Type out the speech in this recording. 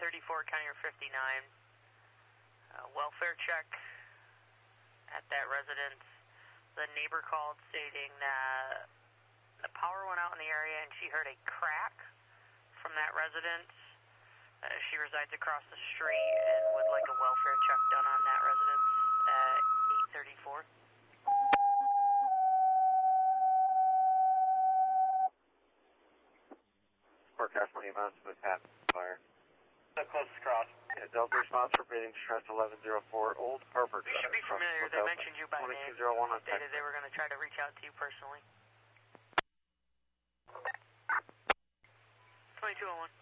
834 County 59. Welfare check at that residence. The neighbor called stating that the power went out in the area and she heard a crack from that residence. She resides across the street and would like a welfare check done on that residence at 834. Forecast EMS with Pat Fire. The closest cross. Yeah, Delta response for breathing distress 1104 Old Harper. You should be familiar. They mentioned you by name. 2201 on Stated they were going to try to reach out to you personally. 2201.